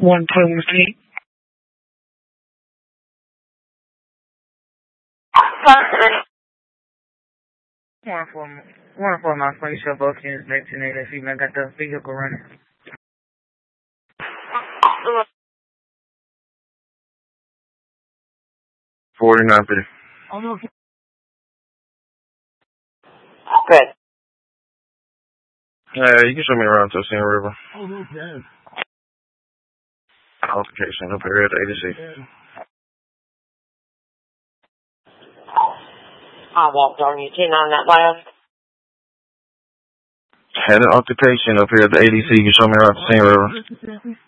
One Plymouth Street. One for my friend show both units back to that female got the vehicle running. $49.50. Good. You can show me around to Sand River. Altercation up here at 86. I walked on you 10 on that last. Had an altercation up here at the ADC. You can show me around to Sand River.